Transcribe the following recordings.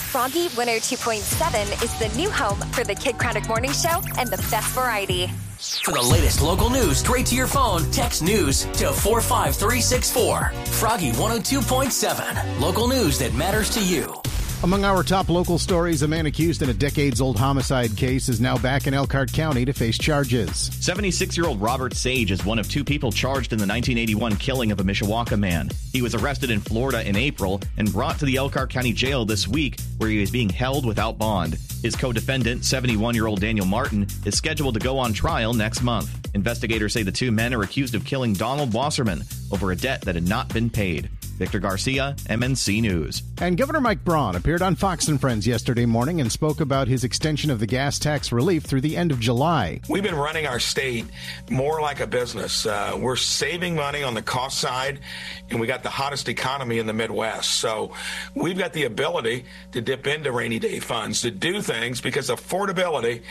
Froggy 102.7 is the new home for the Kid Craddock Morning Show and the best variety. For the latest local news straight to your phone, text news to 45364. Froggy 102.7. Local news that matters to you. Among our top local stories, a man accused in a decades-old homicide case is now back in Elkhart County to face charges. 76-year-old Robert Sage is one of two people charged in the 1981 killing of a Mishawaka man. He was arrested in Florida in April and brought to the Elkhart County Jail this week, where he is being held without bond. His co-defendant, 71-year-old Daniel Martin, is scheduled to go on trial next month. Investigators say the two men are accused of killing Donald Wasserman over a debt that had not been paid. Victor Garcia, MNC News. And Governor Mike Braun appeared on Fox & Friends yesterday morning and spoke about his extension of the gas tax relief through the end of July. We've been running our state more like a business. We're saving money on the cost side, and we got the hottest economy in the Midwest. So we've got the ability to dip into rainy day funds, to do things, because affordability,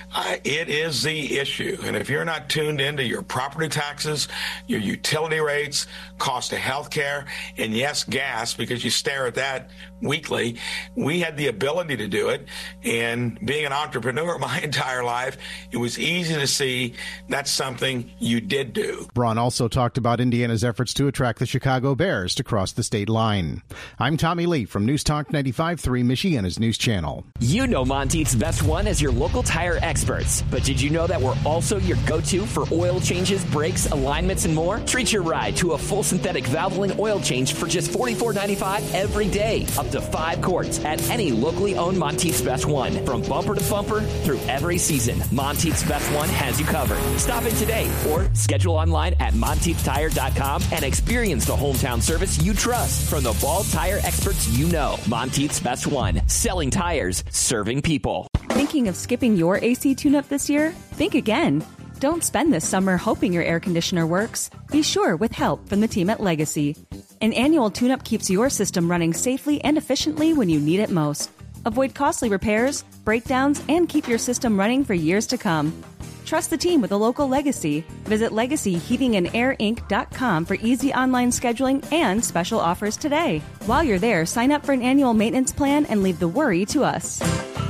it is the issue. And if you're not tuned into your property taxes, your utility rates, cost of health care, and yes, gas, because you stare at that weekly. We had the ability to do it. And being an entrepreneur my entire life, it was easy to see that's something you did do. Braun also talked about Indiana's efforts to attract the Chicago Bears to cross the state line. I'm Tommy Lee from News Talk 95.3, Michiana's news channel. You know Monteith's Best One as your local tire experts. But did you know that we're also your go-to for oil changes, brakes, alignments, and more? Treat your ride to a full synthetic Valvoline oil change for just $44.95 every day. Up to 5 quarts at any locally owned Monteith's Best One. From bumper to bumper through every season, Monteith's Best One has you covered. Stop in today or schedule online at MonteithTire.com and experience the hometown service you trust from the Ball Tire experts you know. Monteith's Best One. Selling tires, serving people. Thinking of skipping your AC tune-up this year? Think again. Don't spend this summer hoping your air conditioner works. Be sure with help from the team at Legacy. An annual tune-up keeps your system running safely and efficiently when you need it most. Avoid costly repairs, breakdowns, and keep your system running for years to come. Trust the team with a local Legacy. Visit LegacyHeatingandAirInc.com for easy online scheduling and special offers today. While you're there, sign up for an annual maintenance plan and leave the worry to us.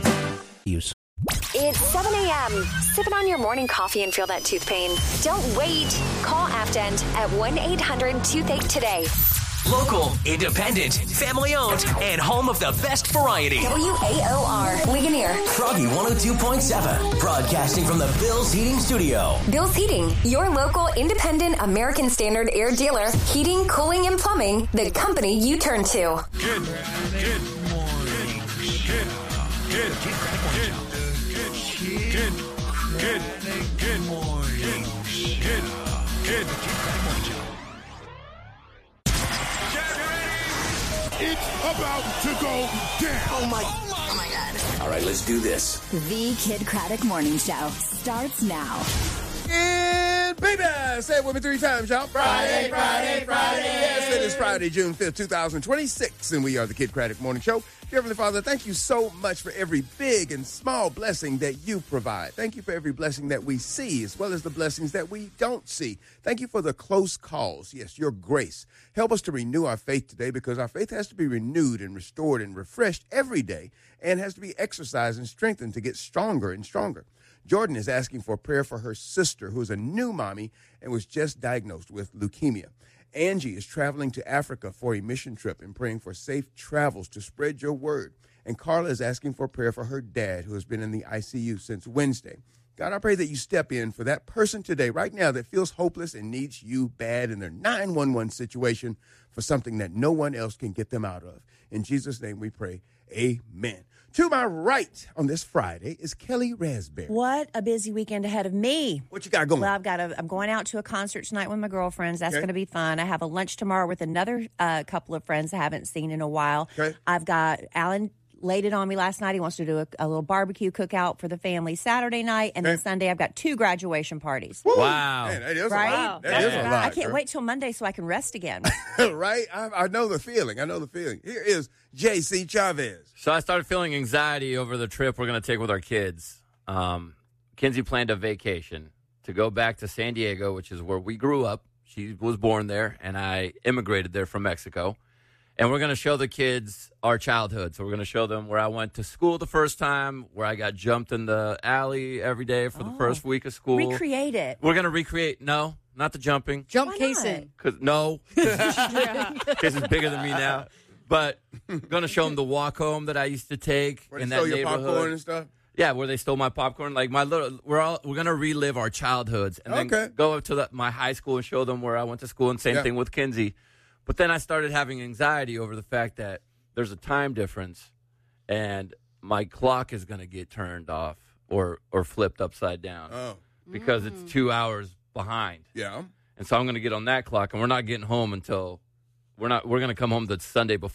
It's 7 a.m. Sipping on your morning coffee and feel that tooth pain. Don't wait. Call Afdent at 1-800-TOOTHACHE today. Local, independent, family-owned, and home of the best variety. WAOR, Ligonier. Froggy 102.7, broadcasting from the Bill's Heating Studio. Bill's Heating, your local independent American Standard air dealer. Heating, cooling, and plumbing. The company you turn to. Good morning. Good morning. It's about to go down. Oh my God. All right, let's do this. The Kid Craddock Morning Show starts now. And baby, say it with me 3 times, y'all. Friday. Yes, it is Friday, June 5th, 2026, and we are the Kid Craddock Morning Show. Dear Heavenly Father, thank you so much for every big and small blessing that you provide. Thank you for every blessing that we see, as well as the blessings that we don't see. Thank you for the close calls. Yes, your grace. Help us to renew our faith today, because our faith has to be renewed and restored and refreshed every day, and has to be exercised and strengthened to get stronger and stronger. Jordan is asking for a prayer for her sister, who is a new mommy and was just diagnosed with leukemia. Angie is traveling to Africa for a mission trip and praying for safe travels to spread your word. And Carla is asking for prayer for her dad, who has been in the ICU since Wednesday. God, I pray that you step in for that person today, right now, that feels hopeless and needs you bad in their 911 situation for something that no one else can get them out of. In Jesus' name we pray, amen. To my right on this Friday is Kelly Raspberry. What a busy weekend ahead of me. What you got going? Well, I'm going out to a concert tonight with my girlfriends. That's going to be fun. I have a lunch tomorrow with another couple of friends I haven't seen in a while. Okay. I've got Alan laid it on me last night. He wants to do a little barbecue cookout for the family Saturday night. And then Sunday, I've got 2 graduation parties. Woo. Wow. Man, that is right? a lot. That is a lot. I can't wait till Monday so I can rest again. Right? I know the feeling. Here is J.C. Chavez. So I started feeling anxiety over the trip we're going to take with our kids. Kinsey planned a vacation to go back to San Diego, which is where we grew up. She was born there, and I immigrated there from Mexico. And we're going to show the kids our childhood. So we're going to show them where I went to school the first time, where I got jumped in the alley every day for the first week of school. Recreate it. We're going to recreate. No, not the jumping. Jump Kaysen. No. Kaysen's bigger than me now. But I'm going to show them the walk home that I used to take Where in they that stole your neighborhood. popcorn and stuff? Yeah, where they stole my popcorn. Like we're gonna relive our childhoods and then go up to my high school and show them where I went to school. And same thing with Kinsey. But then I started having anxiety over the fact that there's a time difference, and my clock is gonna get turned off or flipped upside down because it's 2 hours behind. Yeah, and so I'm gonna get on that clock, and we're not getting home until we're gonna come home the Sunday before.